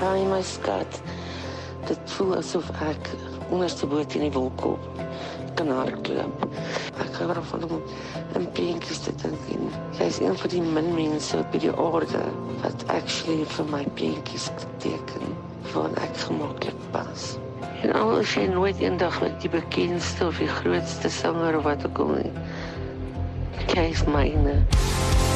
Hy my skat. Dit voel asof ek onderste boot in die wolkop kan hardloop. Ek hou daarvan om in prentjies te dink en jy is een van die min mense op die aarde wat actually vir my prentjies teken waarin ek gemaklik pas. En al is jy nooit eendag met die bekendste of die grootste sanger of wat ook al nie, jy is myne.